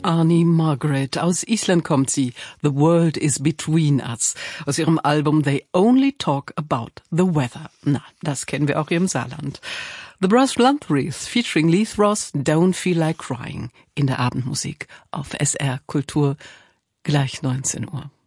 Annie Margaret, aus Island kommt sie. The World is Between Us. Aus ihrem Album They Only Talk About the Weather. Na, das kennen wir auch hier im Saarland. The Brass Lanthrees featuring Leith Ross, Don't Feel Like Crying. In der Abendmusik auf SR Kultur, gleich 19 Uhr.